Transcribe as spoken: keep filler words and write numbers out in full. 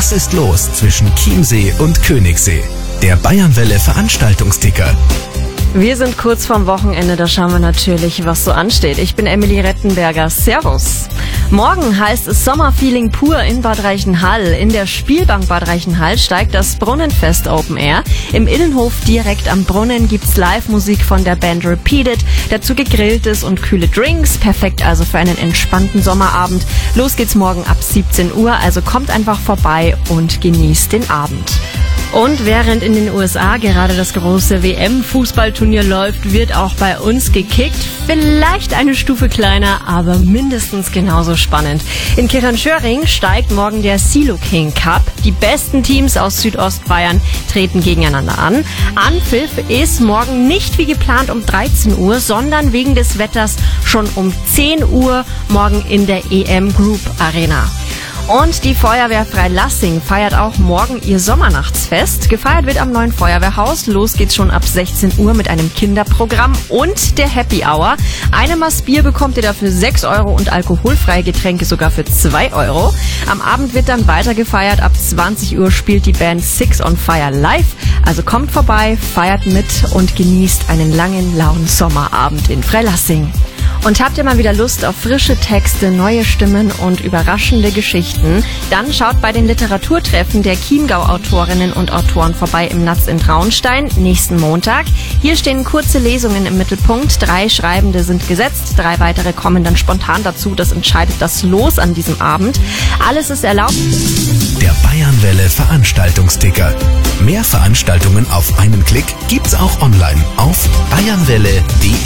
Was ist los zwischen Chiemsee und Königssee? Der Bayernwelle Veranstaltungsticker. Wir sind kurz vorm Wochenende, da schauen wir natürlich, was so ansteht. Ich bin Emily Rettenberger. Servus. Morgen heißt es Sommerfeeling pur in Bad Reichenhall. In der Spielbank Bad Reichenhall steigt das Brunnenfest Open Air. Im Innenhof direkt am Brunnen gibt's Live-Musik von der Band Repeated. Dazu gegrilltes und kühle Drinks. Perfekt also für einen entspannten Sommerabend. Los geht's morgen ab siebzehn Uhr, also kommt einfach vorbei und genießt den Abend. Und während in den U S A gerade das große W M-Fußballturnier läuft, wird auch bei uns gekickt. Vielleicht eine Stufe kleiner, aber mindestens genauso spannend. In Kirchenschöring steigt morgen der Silo King Cup. Die besten Teams aus Südostbayern treten gegeneinander an. Anpfiff ist morgen nicht wie geplant um dreizehn Uhr, sondern wegen des Wetters schon um zehn Uhr morgen in der E M Group Arena. Und die Feuerwehr Freilassing feiert auch morgen ihr Sommernachtsfest. Gefeiert wird am neuen Feuerwehrhaus. Los geht's schon ab sechzehn Uhr mit einem Kinderprogramm und der Happy Hour. Eine Maß Bier bekommt ihr dafür sechs Euro und alkoholfreie Getränke sogar für zwei Euro. Am Abend wird dann weiter gefeiert. Ab zwanzig Uhr spielt die Band Six on Fire live. Also kommt vorbei, feiert mit und genießt einen langen, lauen Sommerabend in Freilassing. Und habt ihr mal wieder Lust auf frische Texte, neue Stimmen und überraschende Geschichten? Dann schaut bei den Literaturtreffen der Chiemgau-Autorinnen und Autoren vorbei im Natz in Traunstein nächsten Montag. Hier stehen kurze Lesungen im Mittelpunkt. Drei Schreibende sind gesetzt, drei weitere kommen dann spontan dazu. Das entscheidet das Los an diesem Abend. Alles ist erlaubt. Der Bayernwelle Veranstaltungsticker. Mehr Veranstaltungen auf einen Klick gibt's auch online auf bayernwelle punkt de.